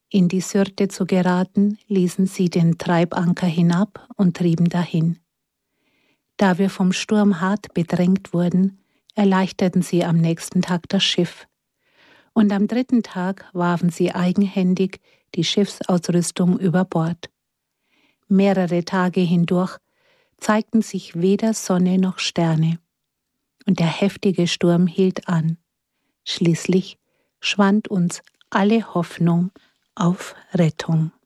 In die Syrte zu geraten, ließen sie den Treibanker hinab und trieben dahin. Da wir vom Sturm hart bedrängt wurden, erleichterten sie am nächsten Tag das Schiff. Und am 3. Tag warfen sie eigenhändig die Schiffsausrüstung über Bord. Mehrere Tage hindurch zeigten sich weder Sonne noch Sterne. Und der heftige Sturm hielt an. Schließlich schwand uns alle Hoffnung auf Rettung.